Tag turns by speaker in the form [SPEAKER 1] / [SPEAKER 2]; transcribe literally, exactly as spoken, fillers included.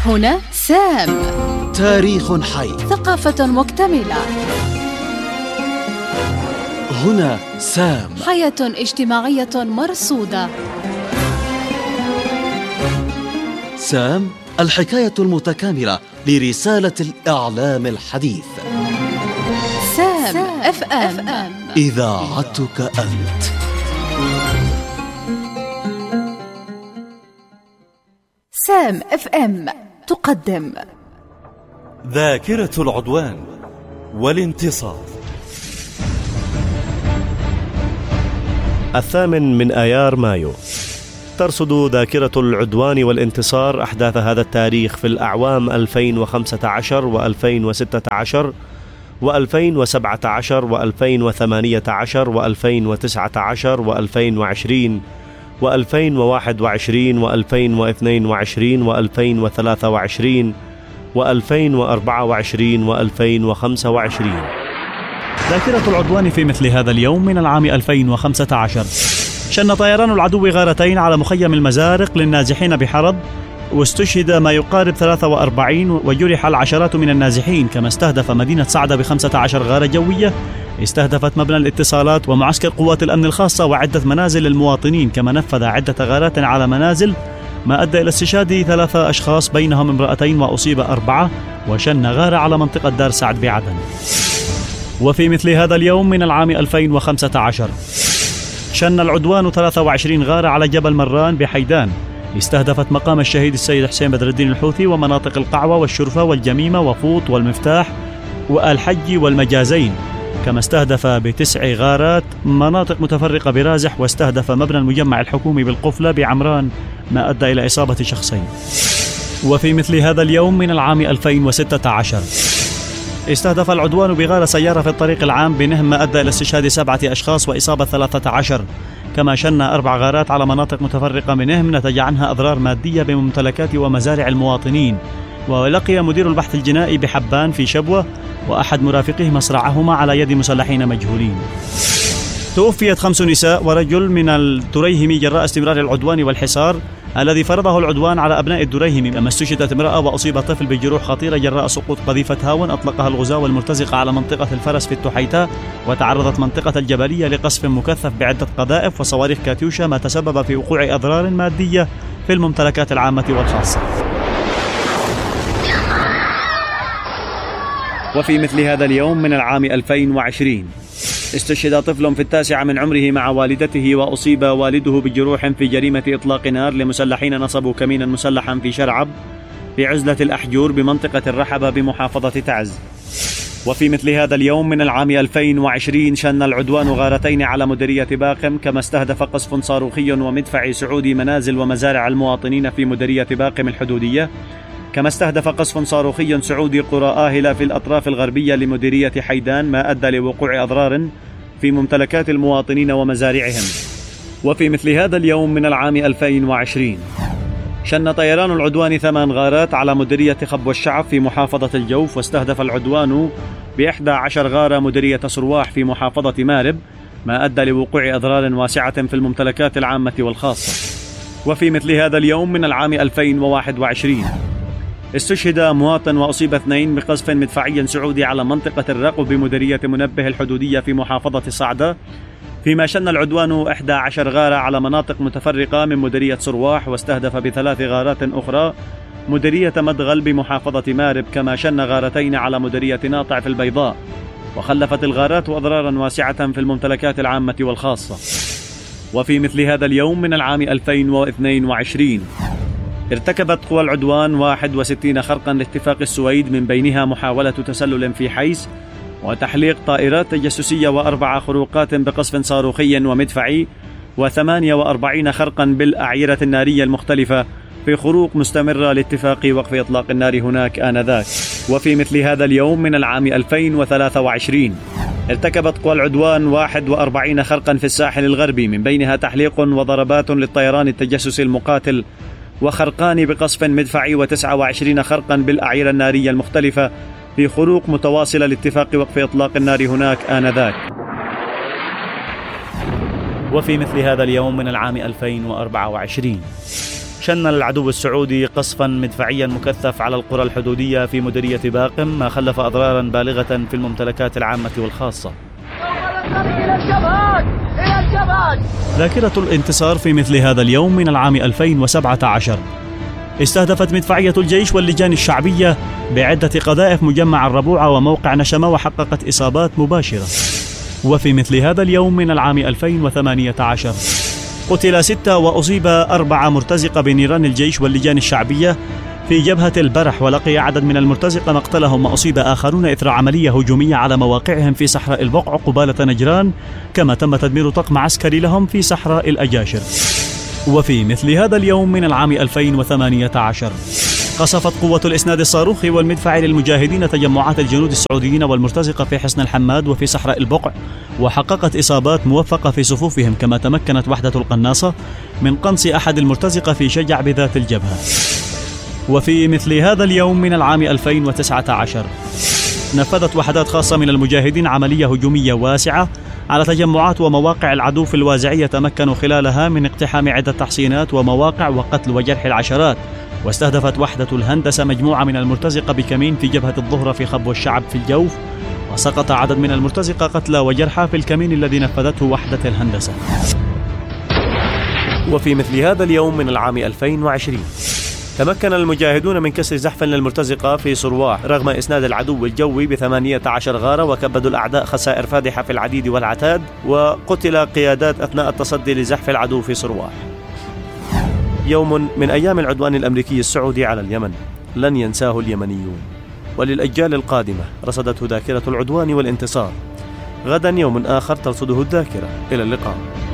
[SPEAKER 1] هنا سام.
[SPEAKER 2] تاريخ حي،
[SPEAKER 1] ثقافة مكتملة.
[SPEAKER 2] هنا سام.
[SPEAKER 1] حياة اجتماعية مرصودة.
[SPEAKER 2] سام، الحكاية المتكاملة لرسالة الإعلام الحديث.
[SPEAKER 1] سام اف ام،
[SPEAKER 2] إذاعتك أنت.
[SPEAKER 1] سام اف ام تقدم
[SPEAKER 3] ذاكرة العدوان والانتصار.
[SPEAKER 4] الثامن من آيار مايو. ترصد ذاكرة العدوان والانتصار أحداث هذا التاريخ في الأعوام ألفين وخمسة عشر وألفين وستة عشر وألفين وسبعة عشر وألفين وثمانية عشر وألفين وتسعة عشر وألفين وعشرين وألفين وواحد وعشرين وألفين واثنين وعشرين وألفين وثلاثة وعشرين وألفين وأربعة وعشرين وألفين وخمسة وعشرين.
[SPEAKER 5] ذاكرة العدوان في مثل هذا اليوم من العام ألفين وخمسة عشر. شن طيران العدو غارتين على مخيم المزارق للنازحين بحرب، واستشهد ما يقارب ثلاثة وأربعين وجرح العشرات من النازحين، كما استهدف مدينة صعدة بخمسة عشر غارة جوية. استهدفت مبنى الاتصالات ومعسكر قوات الأمن الخاصة وعدة منازل للمواطنين، كما نفذ عدة غارات على منازل ما أدى إلى استشهاد ثلاثة أشخاص بينهم امرأتين وأصيب أربعة، وشن غارة على منطقة دار سعد بعدن. وفي مثل هذا اليوم من العام ألفين وخمسة عشر شن العدوان ثلاثة وعشرين غارة على جبل مران بحيدان. استهدفت مقام الشهيد السيد حسين بدر الدين الحوثي ومناطق القعوة والشرفة والجميمة وفوط والمفتاح والحج والمجازين، كما استهدف بتسع غارات مناطق متفرقة برازح، واستهدف مبنى المجمع الحكومي بالقفلة بعمران ما أدى إلى إصابة شخصين. وفي مثل هذا اليوم من العام ألفين وستة عشر استهدف العدوان بغارة سيارة في الطريق العام بنهم ما أدى إلى استشهاد سبعة أشخاص وإصابة ثلاثة عشر، كما شن أربع غارات على مناطق متفرقة منهم نتج عنها أضرار مادية بممتلكات ومزارع المواطنين. ولقي مدير البحث الجنائي بحبان في شبوة وأحد مرافقيه مصرعهما على يد مسلحين مجهولين. توفيت خمس نساء ورجل من الدريهم جراء استمرار العدوان والحصار الذي فرضه العدوان على أبناء الدريهم، أما استشهدت امرأة وأصيب طفل بجروح خطيرة جراء سقوط قذيفة هاون أطلقها الغزاة المرتزقة على منطقة الفرس في التحيتاء، وتعرضت منطقة الجبلية لقصف مكثف بعدة قذائف وصواريخ كاتيوشا، ما تسبب في وقوع أضرار مادية في الممتلكات العامة والخاصة. وفي مثل هذا اليوم من العام ألفين وعشرين استشهد طفل في التاسعة من عمره مع والدته، وأصيب والده بجروح في جريمة إطلاق نار لمسلحين نصبوا كمينا مسلحا في شرعب في عزلة الأحجور بمنطقة الرحبة بمحافظة تعز. وفي مثل هذا اليوم من العام ألفين وعشرين شن العدوان غارتين على مديرية باقم، كما استهدف قصف صاروخي ومدفعي سعودي منازل ومزارع المواطنين في مديرية باقم الحدودية، كما استهدف قصف صاروخي سعودي قرى آهلة في الأطراف الغربية لمديرية حيدان، ما أدى لوقوع أضرار في ممتلكات المواطنين ومزارعهم. وفي مثل هذا اليوم من العام ألفين وعشرين شن طيران العدوان ثمان غارات على مديرية خبو الشعب في محافظة الجوف، واستهدف العدوان بإحدى عشر غارة مديرية صرواح في محافظة مارب، ما أدى لوقوع أضرار واسعة في الممتلكات العامة والخاصة. وفي مثل هذا اليوم من العام ألفين وواحد وعشرين استشهد مواطن وأصيب اثنين بقذف مدفعي سعودي على منطقة الرقب بمديرية منبه الحدودية في محافظة صعدة، فيما شن العدوان إحدى عشر غارة على مناطق متفرقة من مديرية صرواح، واستهدف بثلاث غارات أخرى مديرية مدغل بمحافظة مارب، كما شن غارتين على مديرية ناطع في البيضاء. وخلفت الغارات أضرارا واسعة في الممتلكات العامة والخاصة. وفي مثل هذا اليوم من العام ألفين واثنين وعشرين ارتكبت قوى العدوان واحد وستين خرقا لاتفاق السويد، من بينها محاولة تسلل في حيس وتحليق طائرات تجسسية، وأربع خروقات بقصف صاروخي ومدفعي، وثمانية وأربعين خرقا بالأعيرة النارية المختلفة في خروق مستمرة لاتفاق وقف إطلاق النار هناك آنذاك. وفي مثل هذا اليوم من العام ألفين وثلاثة وعشرين ارتكبت قوى العدوان واحد وأربعين خرقا في الساحل الغربي، من بينها تحليق وضربات للطيران التجسسي المقاتل، وخرقان بقصف مدفعي، وتسعة وعشرين خرقا بالأعيرة النارية المختلفة في خروق متواصلة لاتفاق وقف إطلاق النار هناك آنذاك. وفي مثل هذا اليوم من العام ألفين وأربعة وعشرين شن العدو السعودي قصفا مدفعيا مكثف على القرى الحدودية في مديرية باقم، ما خلف أضرارا بالغة في الممتلكات العامة والخاصة. ذاكرة الانتصار في مثل هذا اليوم من العام ألفين وسبعة عشر استهدفت مدفعية الجيش واللجان الشعبية بعدة قذائف مجمع الربوع وموقع نشمة وحققت إصابات مباشرة. وفي مثل هذا اليوم من العام ألفين وثمانية عشر قتل ستة وأصيب أربعة مرتزقة بنيران الجيش واللجان الشعبية في جبهة البرح، ولقي عدد من المرتزقة مقتلهم وأصيب آخرون إثر عملية هجومية على مواقعهم في صحراء البقع قبالة نجران، كما تم تدمير طقم عسكري لهم في صحراء الأجاشر. وفي مثل هذا اليوم من العام ألفين وثمانية عشر قصفت قوة الإسناد الصاروخي والمدفعي للمجاهدين تجمعات الجنود السعوديين والمرتزقة في حصن الحماد وفي صحراء البقع، وحققت إصابات موفقة في صفوفهم، كما تمكنت وحدة القناصة من قنص أحد المرتزقة في شجع بذات الجبهة. وفي مثل هذا اليوم من العام ألفين وتسعة عشر نفذت وحدات خاصة من المجاهدين عملية هجومية واسعة على تجمعات ومواقع العدو في الوازعية، تمكنوا خلالها من اقتحام عدة تحصينات ومواقع وقتل وجرح العشرات. واستهدفت وحدة الهندسة مجموعة من المرتزقة بكمين في جبهة الظهر في خبو الشعب في الجوف، وسقط عدد من المرتزقة قتلى وجرحى في الكمين الذي نفذته وحدة الهندسة. وفي مثل هذا اليوم من العام ألفين وعشرين تمكن المجاهدون من كسر زحف للمرتزقة في صرواح رغم إسناد العدو الجوي بثمانية عشر غارة، وكبدوا الأعداء خسائر فادحة في العديد والعتاد، وقتل قيادات أثناء التصدي لزحف العدو في صرواح. يوم من أيام العدوان الأمريكي السعودي على اليمن لن ينساه اليمنيون، وللأجيال القادمة رصدته ذاكرة العدوان والانتصار. غدا يوم آخر ترصده الذاكرة. إلى اللقاء.